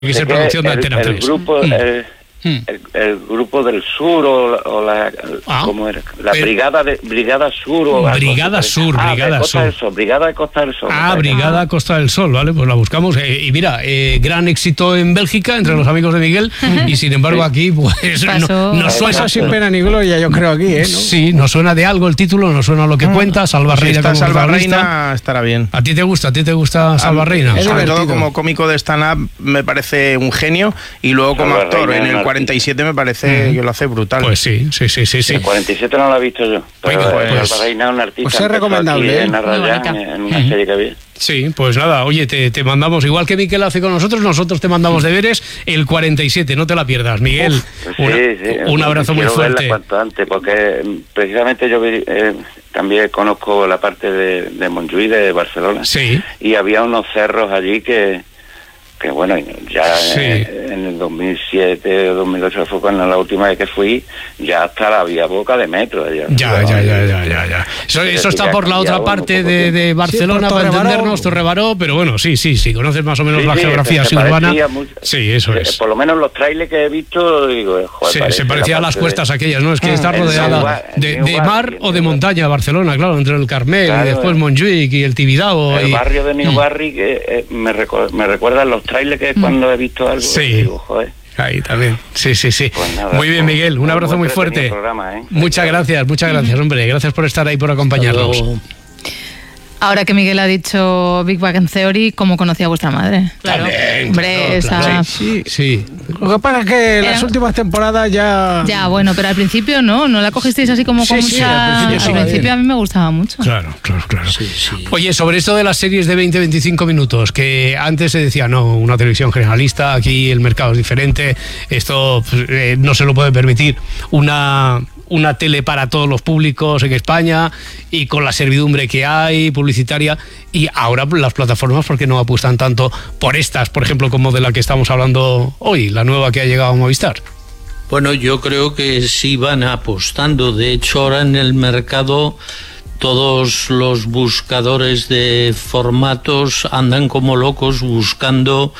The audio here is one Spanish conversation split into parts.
que es producción de Antena 3. El grupo, el grupo del sur o la ¿cómo era? La Brigada Sur o Brigada Sur, Brigada Sur. Brigada de Costa del Sol. Brigada Costa del Sol, vale, pues la buscamos. Y mira, gran éxito en Bélgica entre los amigos de Miguel y sin embargo aquí pues no suena sin pena ni gloria, yo creo aquí, ¿no? Sí, nos suena de algo el título, nos suena lo que cuenta. Salva Reina como Salva Reina estará bien. ¿A ti te gusta Salva Reina? Sobre todo como cómico de stand-up me parece un genio y luego como actor en el 47 me parece que lo hace brutal. Pues sí. El 47 no lo he visto yo. Pero Salva Reina es un artista. Pues es recomendable, en una serie que vi. Sí, pues nada, oye, te mandamos, igual que Miquel hace con nosotros te mandamos deberes, el 47, no te la pierdas, Miguel. Un abrazo muy fuerte. Cuanto antes, porque precisamente yo también conozco la parte de Montjuïc, de Barcelona. Sí. Y había unos cerros allí que bueno, ya en el 2007 o 2008 fue cuando la última vez que fui, ya hasta había boca de metro. Ya. Eso está por la otra parte de Barcelona, para entendernos, Torrebaró, pero bueno, sí, conoces más o menos la geografía urbana. Sí, eso es. Por lo menos los trailers que he visto, digo, joder, se parecía a las cuestas aquellas, ¿no? Es que está rodeada de mar o de montaña, Barcelona, claro, entre el Carmel y después Montjuïc y el Tibidabo. El barrio de New Barri que me recuerda a los trailers que cuando he visto algo digo, joder. Ahí también, sí. Pues nada, muy bien, Miguel, un abrazo muy fuerte. Programa, Muchas gracias, hombre, gracias por estar ahí, por acompañarnos. Ahora que Miguel ha dicho Big Bang Theory, ¿cómo conocía a vuestra madre? Claro. Hombre, esa... Sí. Lo que pasa es que las últimas temporadas ya... Ya, bueno, pero al principio no la cogisteis así como con mucha... Al principio a mí me gustaba mucho. Claro. Sí. Oye, sobre esto de las series de 20-25 minutos, que antes se decía, no, una televisión generalista, aquí el mercado es diferente, esto no se lo puede permitir una tele para todos los públicos en España y con la servidumbre que hay, publicitaria, y ahora las plataformas, ¿por qué no apuestan tanto por estas, por ejemplo, como de la que estamos hablando hoy, la nueva que ha llegado a Movistar? Bueno, yo creo que sí van apostando. De hecho, ahora en el mercado todos los buscadores de formatos andan como locos buscando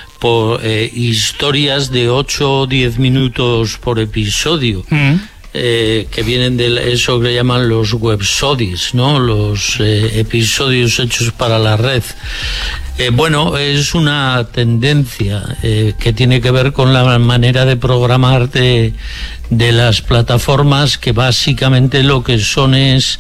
historias de 8 o 10 minutos por episodio. Que vienen de eso que llaman los websodies, ¿no? Los episodios hechos para la red. Bueno, es una tendencia que tiene que ver con la manera de programar de las plataformas, que básicamente lo que son es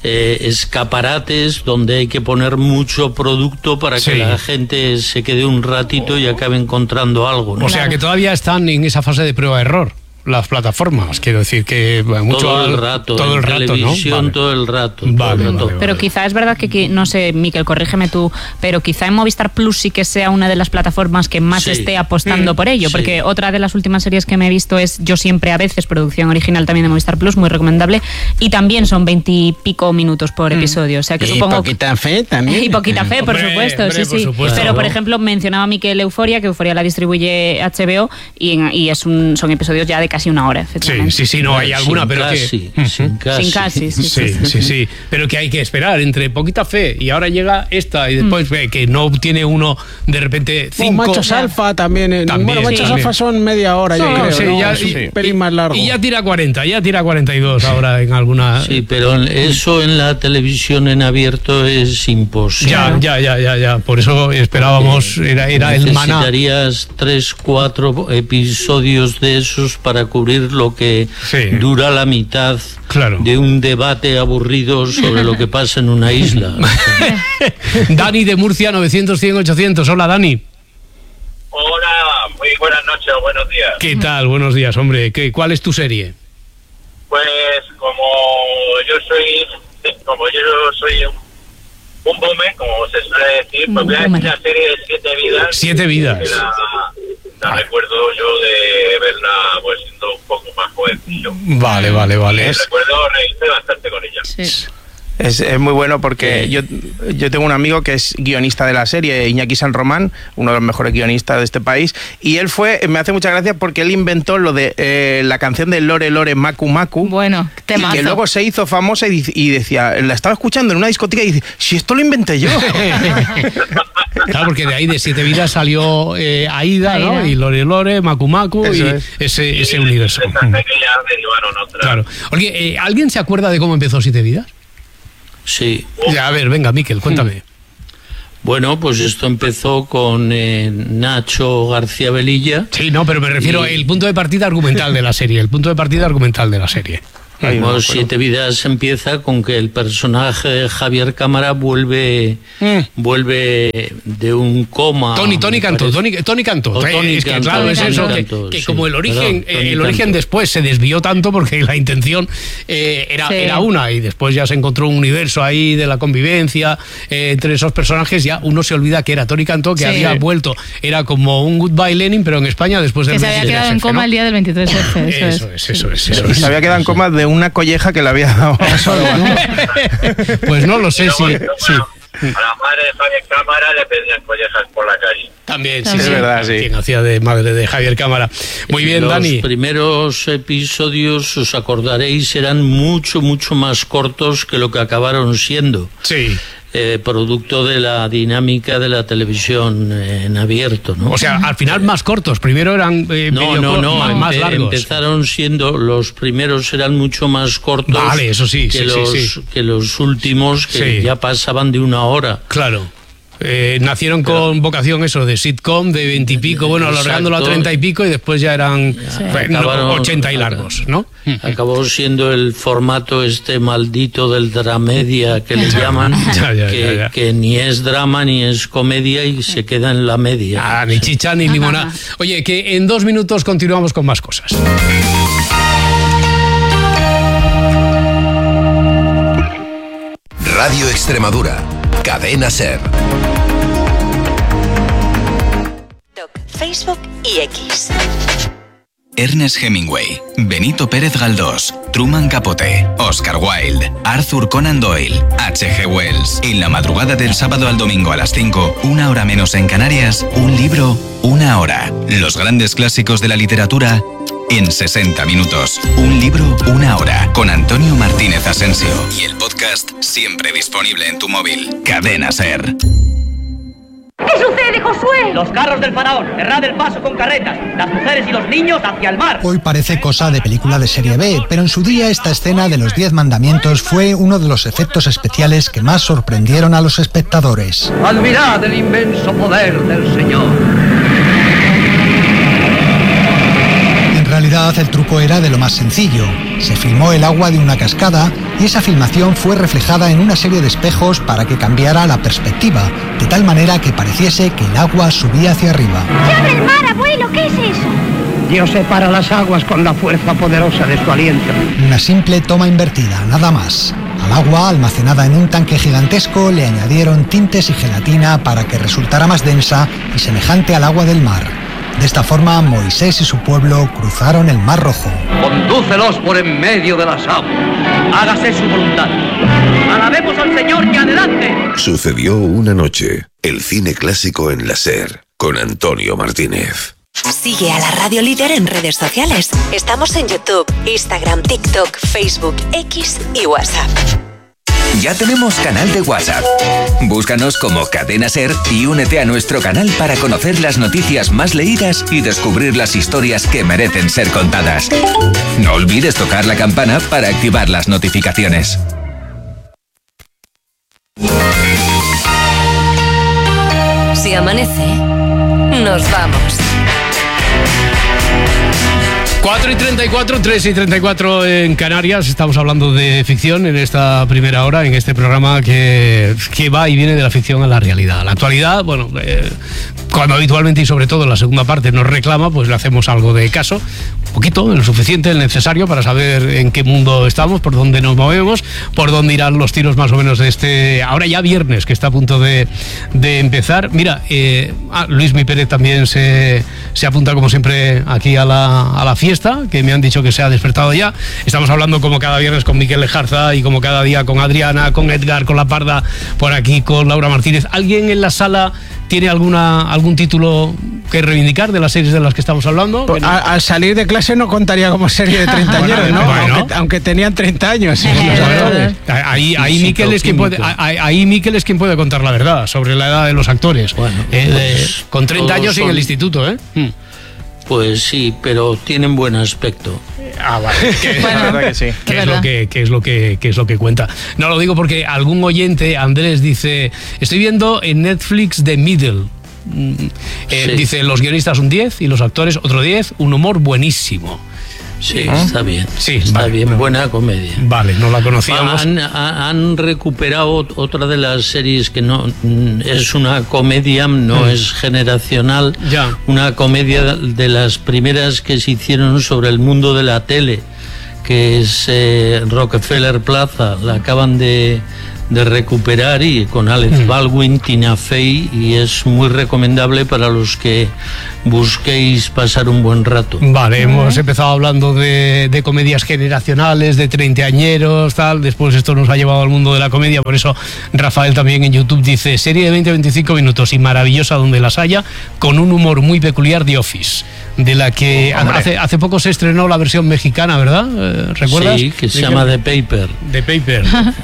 escaparates donde hay que poner mucho producto para que la gente se quede un ratito y acabe encontrando algo, ¿no? O sea que todavía están en esa fase de prueba-error las plataformas, quiero decir que mucho todo el rato, ¿no? Todo el rato. Pero quizá es verdad que, no sé, Miquel, corrígeme tú, pero quizá en Movistar Plus sí que sea una de las plataformas que más esté apostando por ello, porque otra de las últimas series que me he visto es Yo siempre a veces, producción original también de Movistar Plus, muy recomendable, y también son 20 y pico minutos por episodio, o sea que supongo... Y Poquita Fe también. Y Poquita Fe, por supuesto, sí. Pero, por ejemplo, mencionaba Miquel Euforia, que Euforia la distribuye HBO, y son episodios ya de casi una hora, efectivamente. Sí, no hay alguna, pero casi, que... sin casi. Sí, pero que hay que esperar entre Poquita Fe y ahora llega esta y después que no tiene uno de repente 5... Machos Alfa también. Bueno, Machos Alfa son media hora, yo creo, ¿no? Es un pelín más largo. Y ya tira 42 ahora en alguna... Sí, pero eso en la televisión en abierto es imposible. Ya, por eso esperábamos, era el maná. Necesitarías 3-4 episodios de esos para cubrir lo que dura la mitad de un debate aburrido sobre lo que pasa en una isla. Dani de Murcia, 900-100-800. Hola, Dani. Hola, muy buenas noches o buenos días. ¿Qué tal? Buenos días, hombre. ¿Cuál es tu serie? Pues como yo soy un boomer, como se suele decir, pues voy a decir la serie de 7 vidas. 7 vidas. La recuerdo yo de verla pues siendo un poco más jovencillo. Vale. Recuerdo reírme bastante con ella. Sí. Es muy bueno porque yo tengo un amigo que es guionista de la serie, Iñaki San Román, uno de los mejores guionistas de este país, y él me hace mucha gracia porque él inventó lo de la canción de Lore Lore Macu Macu. Bueno, temazo. Que luego se hizo famosa y decía, la estaba escuchando en una discoteca y dice, si esto lo inventé yo. Claro, porque de ahí de 7 vidas salió Aida, ¿no? Y Lore Lore, Macu Macu, y ese universo. Claro. Oye, ¿alguien se acuerda de cómo empezó 7 vidas? Sí. Ya, a ver, venga, Miquel, cuéntame. Bueno, pues esto empezó con Nacho García Velilla. Sí, no, pero me refiero al punto de partida argumental de la serie. Bueno, 7 vidas empieza con que el personaje de Javier Cámara vuelve de un coma. Tony Cantó. Es que claro, es eso, que como el origen después se desvió tanto porque la intención era una, y después ya se encontró un universo ahí de la convivencia entre esos personajes. Ya uno se olvida que era Tony Cantó, que había vuelto, era como un Goodbye Lenin, pero en España después del 23F. Que se había quedado en coma el día del 23F. Eso es. Se había quedado en coma de una colleja que le había dado. Pues no lo sé si... A la madre de Javier Cámara le pedían collejas por la calle. También, sí, es verdad, sí. Quien hacía de madre de Javier Cámara. Muy bien, Dani. Los primeros episodios, os acordaréis, eran mucho más cortos que lo que acabaron siendo. Sí. Producto de la dinámica de la televisión en abierto, ¿no? O sea, al final más cortos. Primero eran más largos. Empezaron siendo, los primeros eran mucho más cortos. Vale, eso sí, que los últimos, que ya pasaban de 1 hora. Claro. Nacieron con vocación eso de sitcom de 20 y pico, alargándolo a 30 y pico, y después ya eran 80 y largos, ¿no? Acabó siendo el formato maldito del dramedia que le llaman, que ni es drama ni es comedia y se queda en la media. Ni chicha ni limonada. Oye, que en 2 minutos continuamos con más cosas. Radio Extremadura, Cadena SER. Facebook y X. Ernest Hemingway, Benito Pérez Galdós, Truman Capote, Oscar Wilde, Arthur Conan Doyle, H.G. Wells. En la madrugada del sábado al domingo a las 5, 1 hora menos en Canarias, un libro, 1 hora. Los grandes clásicos de la literatura en 60 minutos. Un libro, 1 hora. Con Antonio Martínez Asensio. Y el podcast siempre disponible en tu móvil. Cadena SER. ¿Qué sucede, Josué? Los carros del faraón, cerrad el paso con carretas, las mujeres y los niños hacia el mar. Hoy parece cosa de película de serie B, pero en su día esta escena de los 10 mandamientos fue uno de los efectos especiales que más sorprendieron a los espectadores. Admirad el inmenso poder del Señor. En realidad el truco era de lo más sencillo. Se filmó el agua de una cascada y esa filmación fue reflejada en una serie de espejos para que cambiara la perspectiva, de tal manera que pareciese que el agua subía hacia arriba. ¡Se abre el mar, abuelo! ¿Qué es eso? Dios separa las aguas con la fuerza poderosa de su aliento. Una simple toma invertida, nada más. Al agua, almacenada en un tanque gigantesco, le añadieron tintes y gelatina para que resultara más densa y semejante al agua del mar. De esta forma, Moisés y su pueblo cruzaron el Mar Rojo. Condúcelos por en medio de las aguas. Hágase su voluntad. Alabemos al Señor y adelante. Sucedió una noche. El cine clásico en la SER, con Antonio Martínez. Sigue a la Radio Líder en redes sociales. Estamos en YouTube, Instagram, TikTok, Facebook, X y WhatsApp. Ya tenemos canal de WhatsApp. Búscanos como Cadena SER y únete a nuestro canal para conocer las noticias más leídas y descubrir las historias que merecen ser contadas. No olvides tocar la campana para activar las notificaciones. Si amanece, nos vamos. 4:34, 3:34 en Canarias. Estamos hablando de ficción en esta primera hora, en este programa que va y viene de la ficción a la realidad. La actualidad, bueno, cuando habitualmente y sobre todo en la segunda parte nos reclama, pues le hacemos algo de caso, un poquito, lo suficiente, el necesario para saber en qué mundo estamos, por dónde nos movemos, por dónde irán los tiros más o menos de este, ahora ya viernes, que está a punto de empezar. Mira, Luismi Pérez también se se apunta como siempre aquí a la fiesta, que me han dicho que se ha despertado ya. Estamos hablando como cada viernes con Miquel Lejarza y como cada día con Adriana, con Edgar, con La Parda, por aquí con Laura Martínez. ¿Alguien en la sala tiene algún título que reivindicar de las series de las que estamos hablando? Pues al salir de clase no contaría como serie de 30 años, ¿no? Bueno. Aunque tenían 30 años. Ahí Miquel es quien puede contar la verdad sobre la edad de los actores. Bueno, con 30 años en el instituto, ¿eh? Pues sí, pero tienen buen aspecto. Vale. La verdad que sí. ¿Qué es lo que cuenta? No lo digo porque algún oyente, Andrés, dice: estoy viendo en Netflix The Middle. Sí. Dice, los guionistas un 10 y los actores otro 10, un humor buenísimo. Sí, está bien. Sí, está bien, buena comedia. Vale, no la conocíamos. Han recuperado otra de las series que no es una comedia, no es generacional. Ya. Una comedia de las primeras que se hicieron sobre el mundo de la tele, que es Rockefeller Plaza. La acaban de recuperar, y con Alex Baldwin, Tina Fey, y es muy recomendable para los que busquéis pasar un buen rato. Vale, hemos empezado hablando de comedias generacionales, de treintañeros, tal. Después esto nos ha llevado al mundo de la comedia, por eso Rafael también en YouTube dice: serie de 20-25 minutos y maravillosa donde las haya, con un humor muy peculiar, The Office, de la que hace poco se estrenó la versión mexicana, ¿verdad? ¿Recuerdas? Sí, que se llama The Paper. The Paper.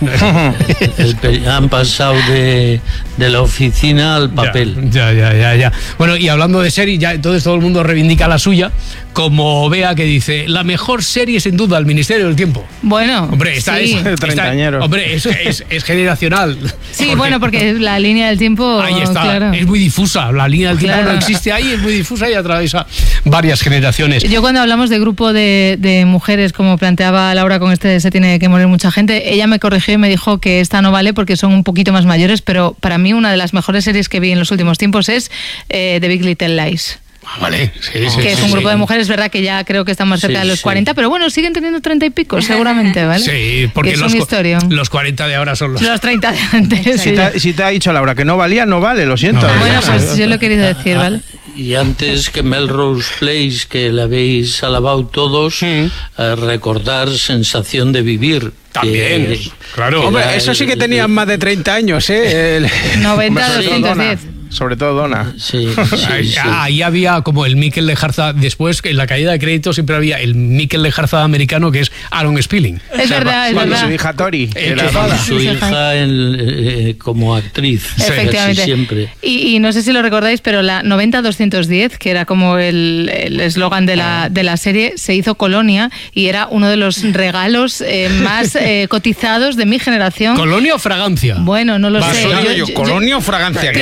Han pasado de la oficina al papel. Ya. Bueno, y hablando de series, ya entonces todo el mundo reivindica la suya, como Bea, que dice: la mejor serie sin duda, El Ministerio del Tiempo. Bueno, hombre, hombre, es generacional. Sí, bueno, porque la línea del tiempo, ahí está, claro, es muy difusa. La línea del tiempo no existe ahí, es muy difusa y atraviesa varias generaciones. Yo, cuando hablamos de grupo de mujeres, como planteaba Laura con se tiene que morir mucha gente, ella me corrigió y me dijo que esta no vale porque son un poquito más mayores, pero para mí una de las mejores series que vi en los últimos tiempos es The Big Little Lies. Vale, que es un grupo de mujeres, verdad que ya creo que están más cerca de los 40, pero bueno, siguen teniendo 30 y pico, seguramente, ¿vale? Sí, porque los 40 de ahora son los 30 de antes. Si te ha dicho Laura que no valía, no vale, lo siento. Bueno, pues yo lo he querido decir, ¿vale? Y antes que Melrose Place, que la habéis alabado todos, recordar Sensación de Vivir. También, claro. Hombre, eso sí que tenían más de 30 años, ¿eh? 90-210. Sobre todo Donna. Sí. Ahí había como el Miquel Lejarza. Después, en la caída de crédito, siempre había el Miquel Lejarza americano, que es Aaron Spelling. Es verdad, cuando su hija Tori. Su hija como actriz. Efectivamente. Siempre. Y no sé si lo recordáis, pero la 90-210, que era como el eslogan de la serie, se hizo Colonia y era uno de los regalos más cotizados de mi generación. ¿Colonia o fragancia? Bueno, no lo sé. ¿Colonia o fragancia?